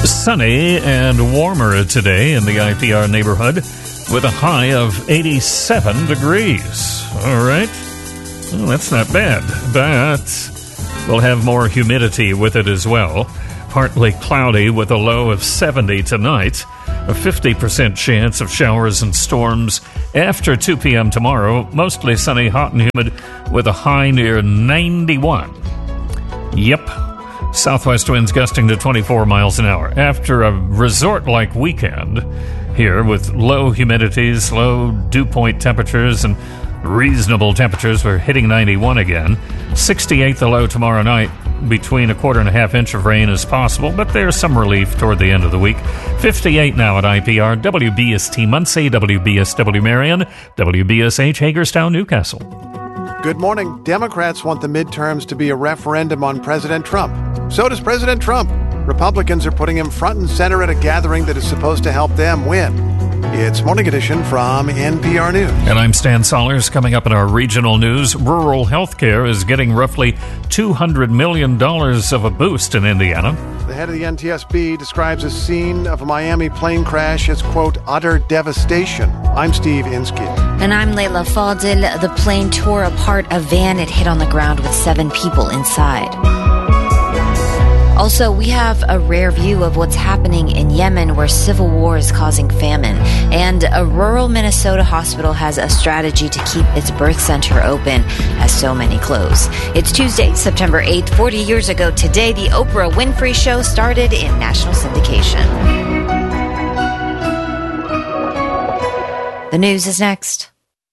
Sunny and warmer today in the IPR neighborhood with a high of 87 degrees. All right. Well, that's not bad, but we'll have more humidity with it as well. Partly cloudy with a low of 70 tonight. A 50% chance of showers and storms after 2 p.m. tomorrow. Mostly sunny, hot and humid with a high near 91. Yep. Southwest winds gusting to 24 miles an hour. After a resort-like weekend here with low humidities, low dew point temperatures, and reasonable temperatures, we're hitting 91 again. 68 the low tomorrow night. Between a quarter and a half inch of rain is possible, but there's some relief toward the end of the week. 58 now at IPR, WBST Muncie, WBSW Marion, WBSH Hagerstown, Newcastle. Good morning. Democrats want the midterms to be a referendum on President Trump. So does President Trump. Republicans are putting him front and center at a gathering that is supposed to help them win. It's Morning Edition from NPR News. And I'm Stan Sollers. Coming up in our regional news, rural health care is getting roughly $200 million of a boost in Indiana. The head of the NTSB describes a scene of a Miami plane crash as, quote, utter devastation. I'm Steve Inskeep. And I'm Layla Fadil. The plane tore apart a van it hit on the ground with 7 people inside. Also, we have a rare view of what's happening in Yemen, where civil war is causing famine. And a rural Minnesota hospital has a strategy to keep its birth center open as so many close. It's Tuesday, September 8th. 40 years ago today, the Oprah Winfrey Show started in national syndication. The news is next.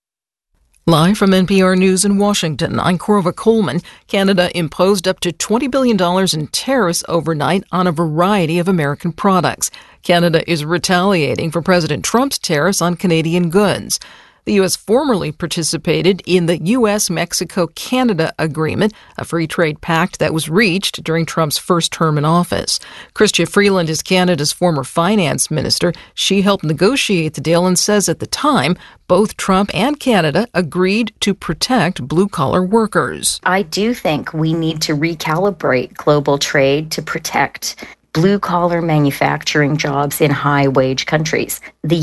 Live from NPR News in Washington, I'm Corva Coleman. Canada imposed up to $20 billion in tariffs overnight on a variety of American products. Canada is retaliating for President Trump's tariffs on Canadian goods. The U.S. formerly participated in the U.S.-Mexico-Canada Agreement, a free trade pact that was reached during Trump's first term in office. Chrystia Freeland is Canada's former finance minister. She helped negotiate the deal and says at the time, both Trump and Canada agreed to protect blue-collar workers. I do think we need to recalibrate global trade to protect blue-collar manufacturing jobs in high-wage countries. The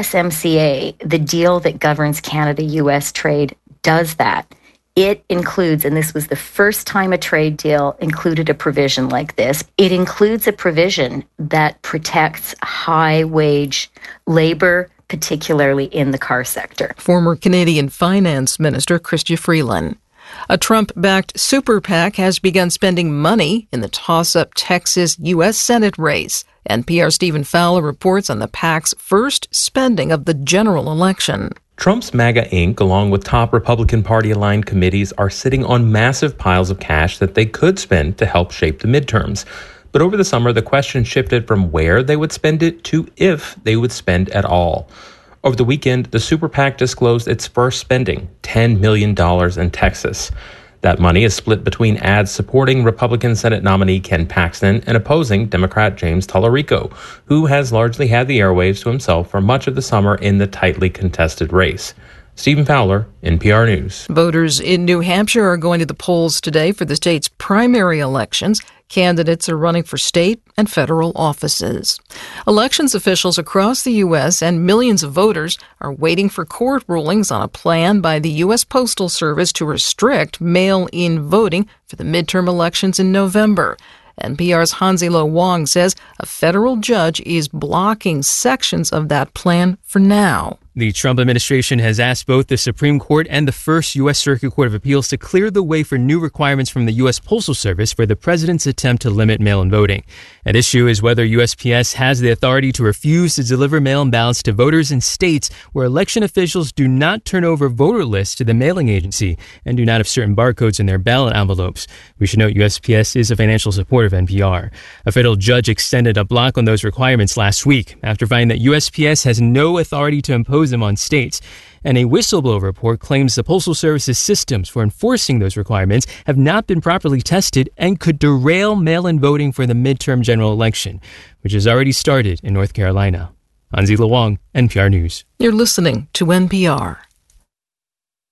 USMCA, the deal that governs Canada-U.S. trade, does that. It includes, and this was the first time a trade deal included a provision like this, it includes a provision that protects high-wage labor, particularly in the car sector. Former Canadian Finance Minister Chrystia Freeland. A Trump-backed super PAC has begun spending money in the toss-up Texas U.S. Senate race. NPR's Stephen Fowler reports on the PAC's first spending of the general election. Trump's MAGA Inc., along with top Republican Party-aligned committees, are sitting on massive piles of cash that they could spend to help shape the midterms. But over the summer, the question shifted from where they would spend it to if they would spend at all. Over the weekend, the Super PAC disclosed its first spending, $10 million in Texas. That money is split between ads supporting Republican Senate nominee Ken Paxton and opposing Democrat James Tallarico, who has largely had the airwaves to himself for much of the summer in the tightly contested race. Stephen Fowler, NPR News. Voters in New Hampshire are going to the polls today for the state's primary elections. Candidates are running for state and federal offices. Elections officials across the U.S. and millions of voters are waiting for court rulings on a plan by the U.S. Postal Service to restrict mail-in voting for the midterm elections in November. NPR's Hansi-Lo Wong says a federal judge is blocking sections of that plan for now. The Trump administration has asked both the Supreme Court and the First U.S. Circuit Court of Appeals to clear the way for new requirements from the U.S. Postal Service for the president's attempt to limit mail-in voting. At issue is whether USPS has the authority to refuse to deliver mail-in ballots to voters in states where election officials do not turn over voter lists to the mailing agency and do not have certain barcodes in their ballot envelopes. We should note USPS is a financial supporter of NPR. A federal judge extended a block on those requirements last week after finding that USPS has no authority to impose them on states. And a whistleblower report claims the Postal Service's systems for enforcing those requirements have not been properly tested and could derail mail-in voting for the midterm general election, which has already started in North Carolina. Hansi-Lo Wong, NPR News. You're listening to NPR.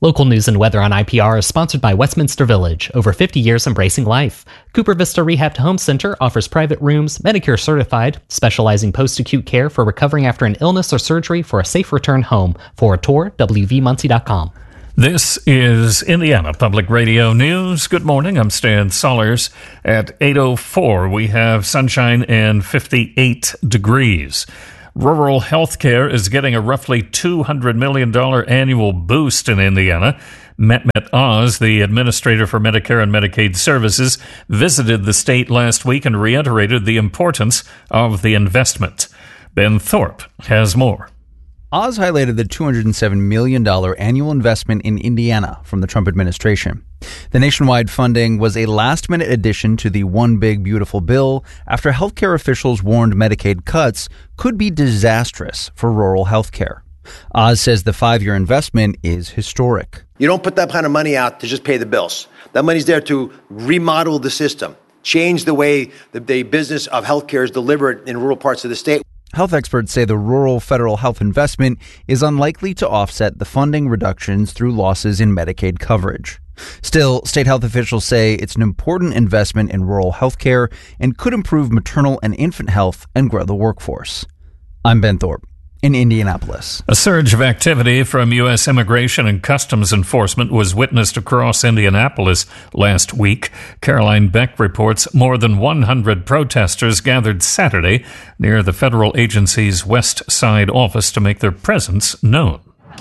Local news and weather on IPR is sponsored by Westminster Village, over 50 years embracing life. Cooper Vista Rehab to Home Center offers private rooms, Medicare certified, specializing post-acute care for recovering after an illness or surgery for a safe return home. For a tour, wvmuncie.com. This is Indiana Public Radio News. Good morning. I'm Stan Sollers. At 8:04, we have sunshine and 58 degrees. Rural health care is getting a roughly $200 million annual boost in Indiana. Mehmet Oz, the administrator for Medicare and Medicaid Services, visited the state last week and reiterated the importance of the investment. Ben Thorpe has more. Oz highlighted the $207 million annual investment in Indiana from the Trump administration. The nationwide funding was a last-minute addition to the One Big Beautiful Bill after healthcare officials warned Medicaid cuts could be disastrous for rural healthcare. Oz says the 5-year investment is historic. You don't put that kind of money out to just pay the bills. That money's there to remodel the system, change the way that the business of healthcare is delivered in rural parts of the state. Health experts say the rural federal health investment is unlikely to offset the funding reductions through losses in Medicaid coverage. Still, state health officials say it's an important investment in rural health care and could improve maternal and infant health and grow the workforce. I'm Ben Thorpe in Indianapolis. A surge of activity from U.S. Immigration and Customs Enforcement was witnessed across Indianapolis last week. Caroline Beck reports more than 100 protesters gathered Saturday near the federal agency's West Side office to make their presence known.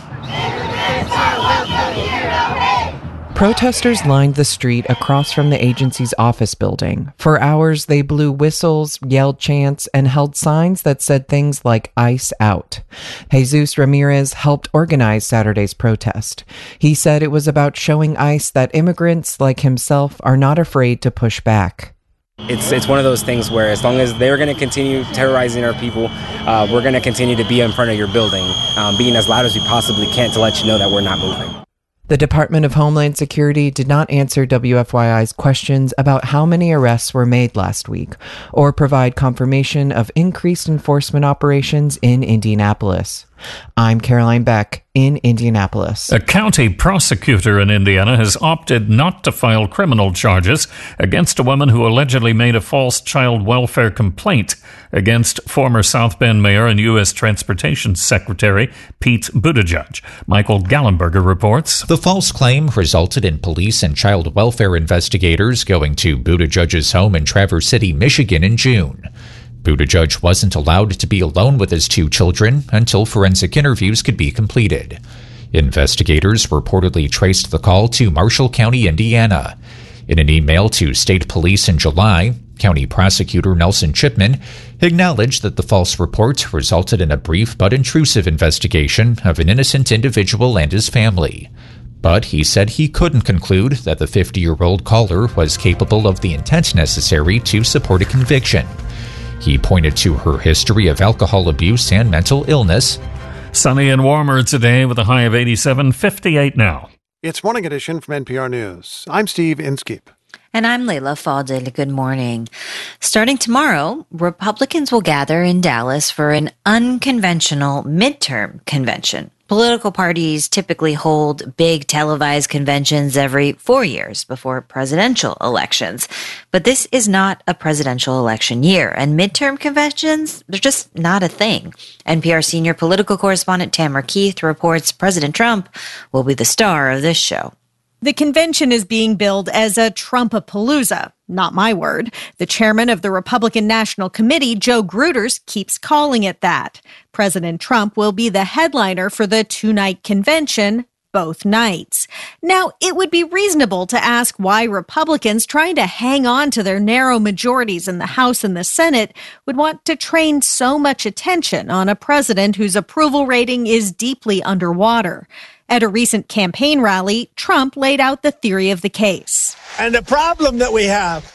Protesters lined the street across from the agency's office building. For hours, they blew whistles, yelled chants, and held signs that said things like "ICE out." Jesus Ramirez helped organize Saturday's protest. He said it was about showing ICE that immigrants like himself are not afraid to push back. It's one of those things where as long as they're going to continue terrorizing our people, we're going to continue to be in front of your building, being as loud as we possibly can to let you know that we're not moving. The Department of Homeland Security did not answer WFYI's questions about how many arrests were made last week or provide confirmation of increased enforcement operations in Indianapolis. I'm Caroline Beck in Indianapolis. A county prosecutor in Indiana has opted not to file criminal charges against a woman who allegedly made a false child welfare complaint against former South Bend Mayor and U.S. Transportation Secretary Pete Buttigieg. Michael Gallenberger reports. The false claim resulted in police and child welfare investigators going to Buttigieg's home in Traverse City, Michigan in June. Buttigieg wasn't allowed to be alone with his 2 children until forensic interviews could be completed. Investigators reportedly traced the call to Marshall County, Indiana. In an email to state police in July, County Prosecutor Nelson Chipman acknowledged that the false report resulted in a brief but intrusive investigation of an innocent individual and his family. But he said he couldn't conclude that the 50-year-old caller was capable of the intent necessary to support a conviction. He pointed to her history of alcohol abuse and mental illness. Sunny and warmer today with a high of 87, 58 now. It's Morning Edition from NPR News. I'm Steve Inskeep. And I'm Layla Fadil. Good morning. Starting tomorrow, Republicans will gather in Dallas for an unconventional midterm convention. Political parties typically hold big televised conventions every 4 years before presidential elections. But this is not a presidential election year, and midterm conventions, they're just not a thing. NPR senior political correspondent Tamara Keith reports President Trump will be the star of this show. The convention is being billed as a Trumpapalooza. Not my word. The chairman of the Republican National Committee, Joe Gruters, keeps calling it that. President Trump will be the headliner for the 2-night convention, both nights. Now, it would be reasonable to ask why Republicans trying to hang on to their narrow majorities in the House and the Senate would want to train so much attention on a president whose approval rating is deeply underwater. At a recent campaign rally, Trump laid out the theory of the case. And the problem that we have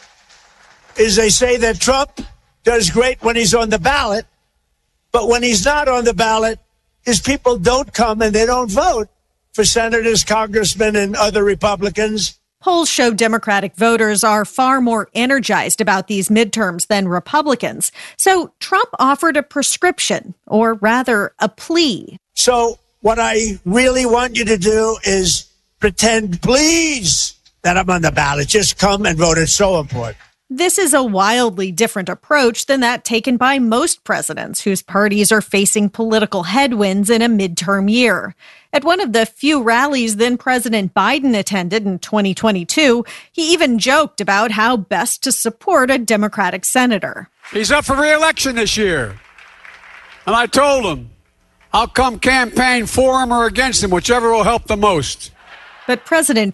is they say that Trump does great when he's on the ballot, but when he's not on the ballot, his people don't come and they don't vote for senators, congressmen, and other Republicans. Polls show Democratic voters are far more energized about these midterms than Republicans. So Trump offered a prescription, or rather a plea. So what I really want you to do is pretend, please, that I'm on the ballot. Just come and vote. It's so important. This is a wildly different approach than that taken by most presidents whose parties are facing political headwinds in a midterm year. At one of the few rallies then President Biden attended in 2022, he even joked about how best to support a Democratic senator. He's up for re-election this year. And I told him, I'll come campaign for him or against him, whichever will help the most. But President